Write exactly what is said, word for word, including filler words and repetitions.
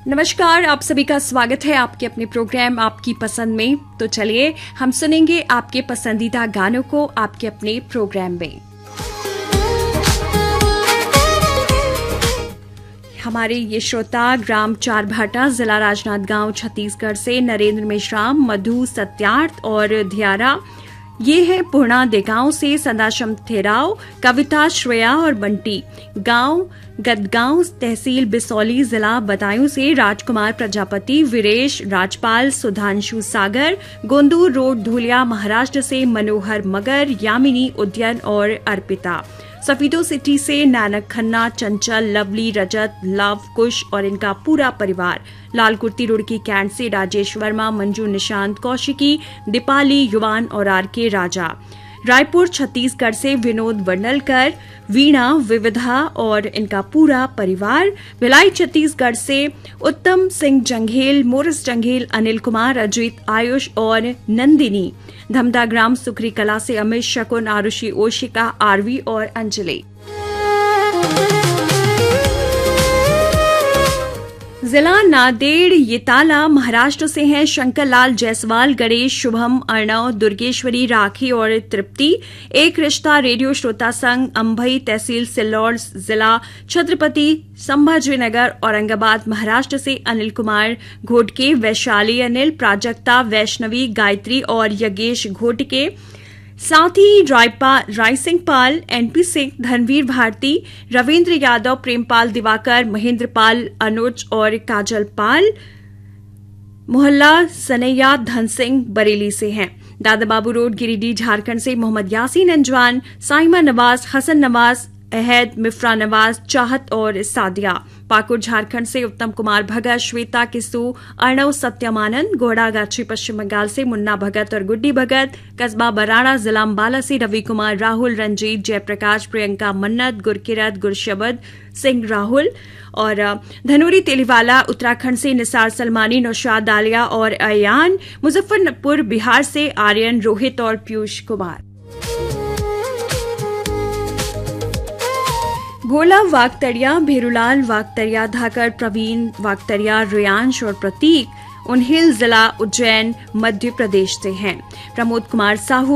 नमस्कार, आप सभी का स्वागत है आपके अपने प्रोग्राम आपकी पसंद में। तो चलिए हम सुनेंगे आपके पसंदीदा गानों को आपके अपने प्रोग्राम में। हमारे ये श्रोता ग्राम चारभाटा, जिला राजनांदगांव, छत्तीसगढ़ से नरेंद्र मेश्राम, मधु, सत्यार्थ और धियारा। ये है पूर्णा देगांव से सदाशम थेराव, कविता, श्रेया और बंटी। गांव गदगांव, तहसील बिसौली, जिला बदायूं से राजकुमार प्रजापति, वीरेश, राजपाल, सुधांशु सागर। गोंदूर रोड, धुलिया, महाराष्ट्र से मनोहर मगर, यामिनी, उद्यन और अर्पिता। सफीदो सिटी से नानक खन्ना, चंचल, लवली, रजत, लव, कुश और इनका पूरा परिवार। लालकुर्ती रुड़की कैंट से राजेश वर्मा, मंजू, निशांत, कौशिकी, दीपाली, युवान और आर के राजा। रायपुर छत्तीसगढ़ से विनोद वर्णलकर, वीणा, विविधा और इनका पूरा परिवार। भिलाई छत्तीसगढ़ से उत्तम सिंह जंघेल, मोरिस जंघेल, अनिल कुमार, अजीत, आयुष और नंदिनी। धमदा ग्राम सुखरी कला से अमित, शकुन, आरुषि, ओशिका, आरवी और अंजलि। जिला नांदेड़ येताला, महाराष्ट्र से हैं शंकरलाल जायसवाल, गणेश, शुभम, अर्णव, दुर्गेश्वरी, राखी और तृप्ति। एक रिश्ता रेडियो श्रोता संघ, अंबई, तहसील सिल्लौर, जिला छत्रपति संभाजीनगर, औरंगाबाद, महाराष्ट्र से अनिल कुमार घोटके, वैशाली अनिल, प्राजक्ता, वैष्णवी, गायत्री और यज्ञेश घोटके। साथ ही रायपा रायसिंह पाल, एनपी सिंह, धनवीर भारती, रविंद्र यादव, प्रेमपाल, दिवाकर, महेंद्र पाल, अनुज और काजल पाल। मोहल्ला सनैया, धन सिंह बरेली से हैं। दादा बाबू रोड, गिरिडीह, झारखंड से मोहम्मद यासीन अंजवान, साइमा नवाज, हसन नवाज, अहद, मिफ्रा नवाज, चाहत और सादिया। पाकुड़ झारखंड से उत्तम कुमार भगत, श्वेता किसू, अर्णव सत्यमानंद। घोड़ागाछी पश्चिम बंगाल से मुन्ना भगत और गुड्डी भगत। कस्बा बराड़ा, जिला अम्बाला से रवि कुमार, राहुल, रंजीत, जयप्रकाश, प्रियंका, मन्नत, गुरकिरत, गुरशबद सिंह, राहुल और धनूरी तेलीवाला। उत्तराखंड से निसार सलमानी, नौशाद आलिया और अयान। मुजफ्फरपुर बिहार से आर्यन, रोहित और पीयूष कुमार। भोला वागतरिया, भेरूलाल वागतरिया, धाकर, प्रवीण वागतरिया, रियांश और प्रतीक उन्हिल, जिला उज्जैन, मध्य प्रदेश से हैं। प्रमोद कुमार साहू,